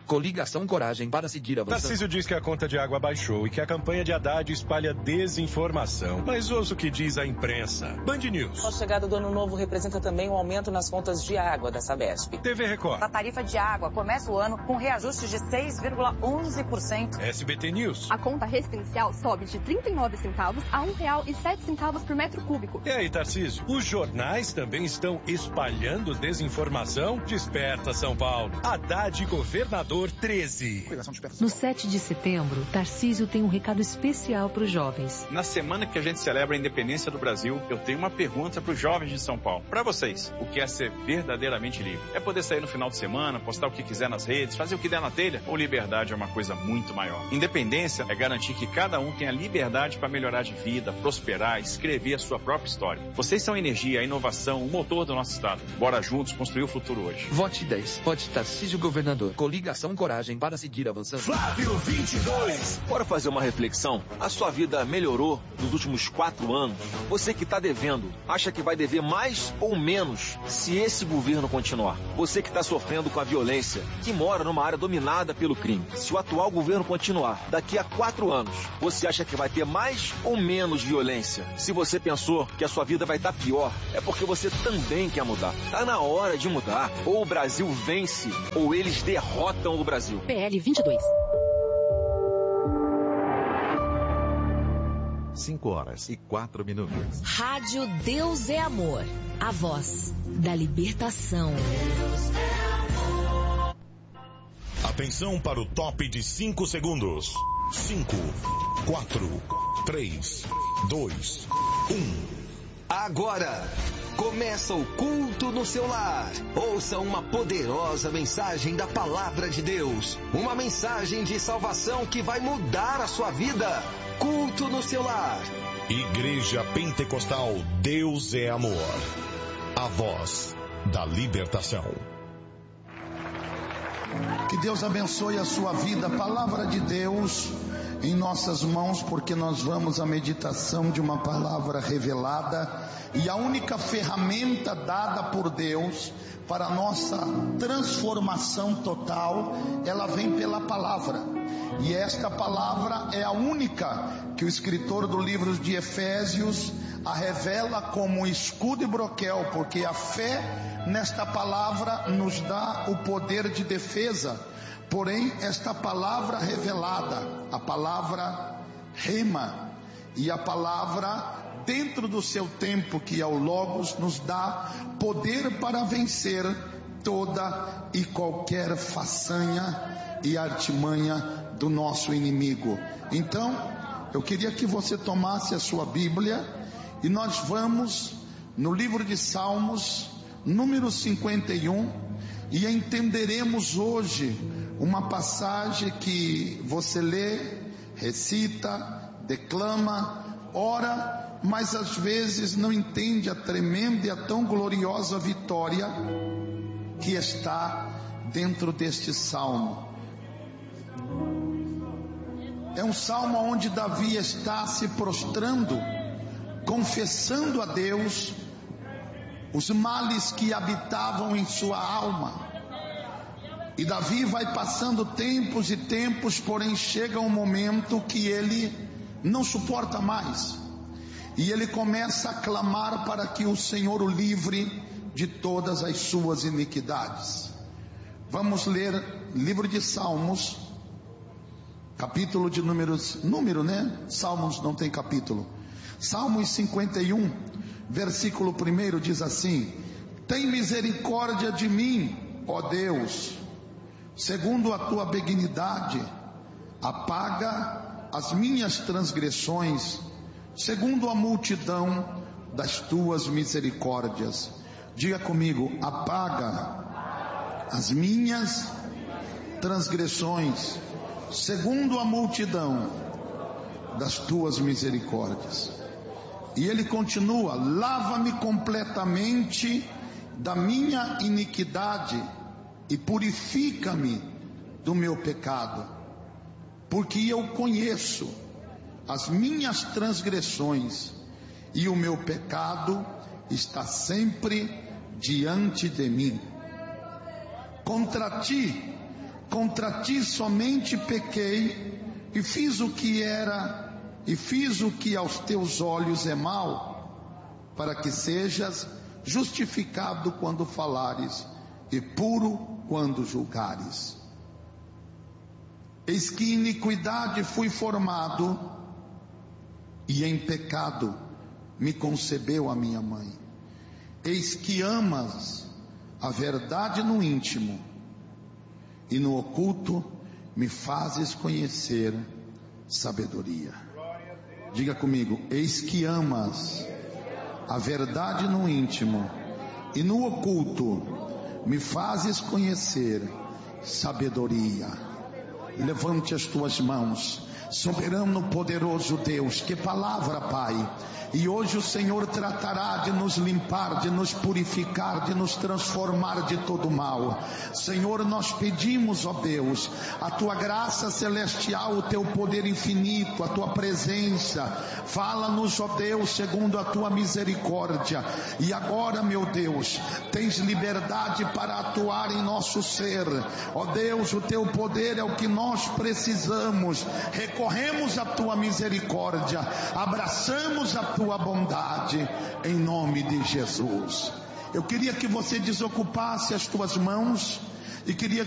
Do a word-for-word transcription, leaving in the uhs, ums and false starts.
Coligação Coragem para seguir avançando. Tarcísio diz que a conta de água baixou e que a campanha de Haddad espalha desinformação. Mas ouça o que diz a imprensa. Band News. A chegada do ano novo representa também um aumento nas contas de água da Sabesp. T V Record. A tarifa de água começa o ano com reajuste de seis vírgula onze por cento. S B T News. A conta residencial sobe de trinta e nove centavos a um real e sete centavos por metro cúbico. E aí, Tarcísio? Os jornais também estão espalhando desinformação? Desperta, São Paulo. Haddad Governador treze. No sete de setembro, Tarcísio tem um recado especial para os jovens. Na semana que a gente celebra a independência do Brasil, eu tenho uma pergunta para os jovens de São Paulo. Para vocês, o que é ser verdadeiramente livre? É poder sair no final de semana, postar o que quiser nas redes, fazer o que der na telha? Ou liberdade é uma coisa muito maior? Independência é garantir que cada um tenha liberdade para melhorar de vida, prosperar, escrever a sua própria história. Vocês são a energia, a inovação, o motor do nosso estado. Bora juntos construir o futuro hoje. Vote dez. Vote Tarcísio Governador. Coligação Coragem para seguir avançando. Flávio vinte e dois. Bora fazer uma reflexão? A sua vida melhorou nos últimos quatro anos? Você que está devendo, acha que vai dever mais ou menos se esse governo continuar? Você que está sofrendo com a violência, que mora numa área dominada pelo crime, se o atual governo continuar, daqui a quatro anos, você acha que vai ter mais ou menos violência? Se você pensou que a sua vida vai estar pior, é porque você também quer mudar. Tá na hora de mudar. Ou o Brasil vence, ou eles derrotam o Brasil. P L vinte e dois. cinco horas e quatro minutos. Rádio Deus é Amor. A voz da libertação. Atenção para o top de cinco segundos. cinco, quatro, três, dois, um. Agora começa o culto no seu lar. Ouça uma poderosa mensagem da palavra de Deus. Uma mensagem de salvação que vai mudar a sua vida. Culto no seu lar. Igreja Pentecostal Deus é Amor. A voz da libertação. Que Deus abençoe a sua vida. Palavra de Deus em nossas mãos, porque nós vamos à meditação de uma palavra revelada, e a única ferramenta dada por Deus para a nossa transformação total, ela vem pela palavra. E esta palavra é a única que o escritor do livro de Efésios a revela como escudo e broquel, porque a fé nesta palavra nos dá o poder de defesa. Porém, esta palavra revelada, a palavra rema, e a palavra dentro do seu tempo, que é o Logos, nos dá poder para vencer toda e qualquer façanha e artimanha do nosso inimigo. Então, eu queria que você tomasse a sua Bíblia e nós vamos no livro de Salmos, número cinquenta e um, e entenderemos hoje uma passagem que você lê, recita, declama, ora, mas às vezes não entende a tremenda e a tão gloriosa vitória que está dentro deste salmo. É um salmo onde Davi está se prostrando, confessando a Deus os males que habitavam em sua alma. E Davi vai passando tempos e tempos, porém chega um momento que ele não suporta mais. E ele começa a clamar para que o Senhor o livre de todas as suas iniquidades. Vamos ler livro de Salmos, capítulo de números, número né? Salmos não tem capítulo. Salmos cinquenta e um, versículo primeiro diz assim: tem misericórdia de mim, ó Deus, segundo a tua benignidade, apaga as minhas transgressões, segundo a multidão das tuas misericórdias. Diga comigo: apaga as minhas transgressões, segundo a multidão das tuas misericórdias. E ele continua: lava-me completamente da minha iniquidade e purifica-me do meu pecado, porque eu conheço as minhas transgressões e o meu pecado está sempre diante de mim. Contra ti contra ti somente pequei, e fiz o que era, e fiz o que aos teus olhos é mal, para que sejas justificado quando falares, e puro quando julgares. Eis que iniquidade fui formado, e em pecado me concebeu a minha mãe. Eis que amas a verdade no íntimo, e no oculto me fazes conhecer sabedoria. Diga comigo: eis que amas a verdade no íntimo, e no oculto me fazes conhecer sabedoria. Levante as tuas mãos. Soberano, poderoso Deus, que palavra, Pai. E hoje o Senhor tratará de nos limpar, de nos purificar, de nos transformar de todo mal. Senhor, nós pedimos, ó Deus, a tua graça celestial, o teu poder infinito, a tua presença. Fala-nos, ó Deus, segundo a tua misericórdia. E agora, meu Deus, tens liberdade para atuar em nosso ser. Ó Deus, o teu poder é o que nós precisamos. Recorremos à tua misericórdia, abraçamos a tua bondade, em nome de Jesus. Eu queria que você desocupasse as tuas mãos e queria